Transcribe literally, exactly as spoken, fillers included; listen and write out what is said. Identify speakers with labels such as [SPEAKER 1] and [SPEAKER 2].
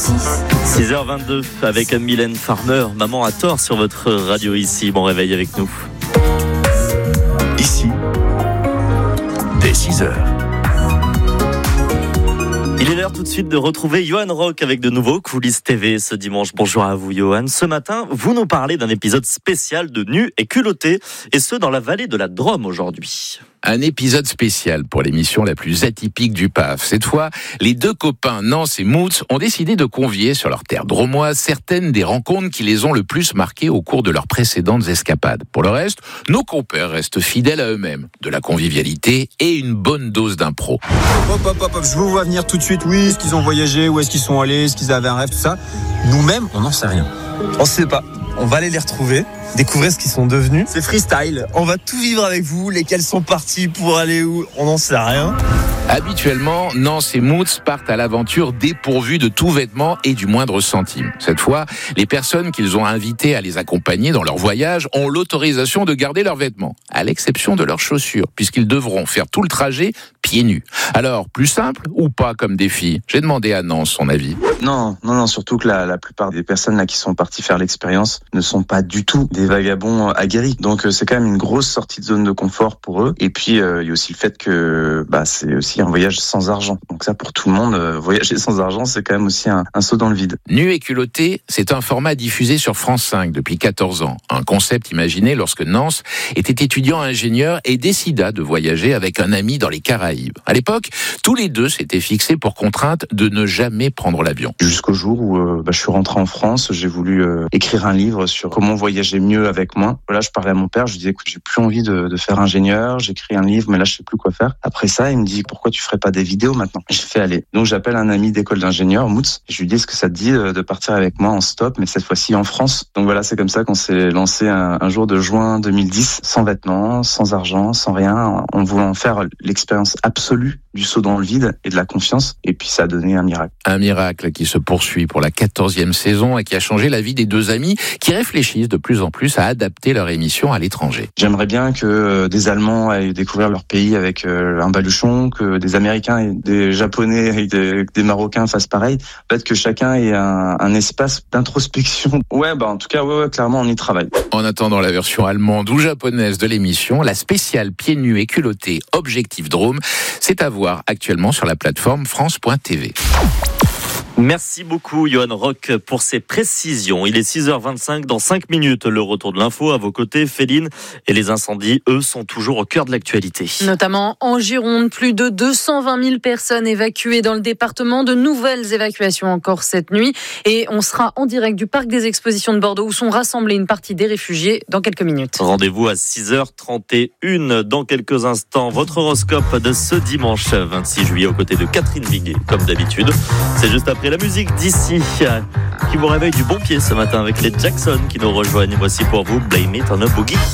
[SPEAKER 1] six heures vingt-deux avec Mylène Farmer, Maman a tort sur votre radio ici. Bon réveil avec nous.
[SPEAKER 2] Ici, dès six heures.
[SPEAKER 1] Il est l'heure tout de suite de retrouver Johan Rock avec de nouveaux coulisses T V ce dimanche. Bonjour à vous Johan. Ce matin, vous nous parlez d'un épisode spécial de Nus et culottés, et ce dans la vallée de la Drôme aujourd'hui.
[SPEAKER 3] Un épisode spécial pour l'émission la plus atypique du P A F. Cette fois, les deux copains Nance et Moots ont décidé de convier sur leur terre drômoise certaines des rencontres qui les ont le plus marquées au cours de leurs précédentes escapades. Pour le reste, nos compères restent fidèles à eux-mêmes. De la convivialité et une bonne dose d'impro.
[SPEAKER 4] Hop, hop, hop, hop, je vous vois venir tout de suite. Oui, est-ce qu'ils ont voyagé, où est-ce qu'ils sont allés, est-ce qu'ils avaient un rêve, tout ça. Nous-mêmes, on n'en sait rien.
[SPEAKER 5] On sait pas. On va aller les retrouver, découvrir ce qu'ils sont devenus.
[SPEAKER 4] C'est freestyle.
[SPEAKER 5] On va tout vivre avec vous, lesquels sont partis pour aller où, on n'en sait rien.
[SPEAKER 3] Habituellement, Nance et Moots partent à l'aventure dépourvus de tout vêtement et du moindre centime. Cette fois, les personnes qu'ils ont invitées à les accompagner dans leur voyage ont l'autorisation de garder leurs vêtements, à l'exception de leurs chaussures, puisqu'ils devront faire tout le trajet pieds nus. Alors, plus simple ou pas comme défi ? J'ai demandé à Nance son avis.
[SPEAKER 6] Non, non, non, surtout que la, la plupart des personnes là qui sont parties faire l'expérience ne sont pas du tout des vagabonds aguerris. Donc c'est quand même une grosse sortie de zone de confort pour eux. Et puis euh, il y a aussi le fait que bah c'est aussi un voyage sans argent. Donc ça pour tout le monde, euh, voyager sans argent, c'est quand même aussi un, un saut dans le vide.
[SPEAKER 3] Nus et culottés, c'est un format diffusé sur France cinq depuis quatorze ans. Un concept imaginé lorsque Nance était étudiant ingénieur et décida de voyager avec un ami dans les Caraïbes. À l'époque, tous les deux s'étaient fixés pour contrainte de ne jamais prendre l'avion.
[SPEAKER 6] Jusqu'au jour où euh, bah, je suis rentré en France, j'ai voulu euh, écrire un livre sur comment voyager mieux avec moins. Voilà, je parlais à mon père, je lui disais écoute, j'ai plus envie de, de faire ingénieur, j'écris un livre, mais là je sais plus quoi faire. Après ça, il me dit pourquoi tu ferais pas des vidéos maintenant ? J'ai fait aller. Donc j'appelle un ami d'école d'ingénieur, Moots, et je lui dis est-ce que ça te dit de partir avec moi en stop, mais cette fois-ci en France. Donc voilà, c'est comme ça qu'on s'est lancé un, un jour de juin deux mille dix, sans vêtements, sans argent, sans rien, en voulant faire l'expérience absolue du saut dans le vide et de la confiance, et puis ça a donné un miracle.
[SPEAKER 3] Un miracle qui se poursuit pour la quatorzième saison et qui a changé la vie des deux amis qui réfléchissent de plus en plus à adapter leur émission à l'étranger.
[SPEAKER 6] J'aimerais bien que des Allemands aillent découvrir leur pays avec un baluchon, que des Américains et des Japonais et des, des Marocains fassent pareil. Peut-être que chacun ait un, un espace d'introspection. Ouais, bah en tout cas, ouais, ouais, clairement, on y travaille.
[SPEAKER 3] En attendant la version allemande ou japonaise de l'émission, la spéciale pieds nus et culottés Objectif Drôme, c'est à voir actuellement sur la plateforme France point T V.
[SPEAKER 1] Merci beaucoup Johan Rock pour ces précisions. Il est six heures vingt-cinq, dans cinq minutes, le retour de l'info. À vos côtés, Féline, et les incendies, eux, sont toujours au cœur de l'actualité.
[SPEAKER 7] Notamment en Gironde, plus de deux cent vingt mille personnes évacuées dans le département. De nouvelles évacuations encore cette nuit. Et on sera en direct du parc des expositions de Bordeaux où sont rassemblés une partie des réfugiés dans quelques minutes.
[SPEAKER 1] Rendez-vous à six heures trente et une dans quelques instants. Votre horoscope de ce dimanche vingt-six juillet aux côtés de Catherine Viguet, comme d'habitude. C'est juste après la musique d'ici qui vous réveille du bon pied ce matin avec les Jackson qui nous rejoignent. Voici pour vous Blame It on a Boogie.